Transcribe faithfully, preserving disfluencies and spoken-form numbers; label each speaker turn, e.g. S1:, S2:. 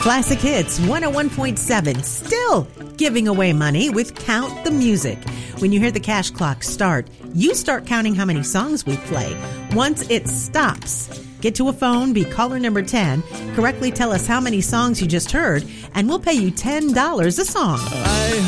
S1: Classic Hits one oh one point seven, still giving away money with Count the Music. When you hear the cash clock start, you start counting how many songs we play. Once it stops, get to a phone, be caller number ten, correctly tell us how many songs you just heard, and we'll pay you ten dollars a song.
S2: I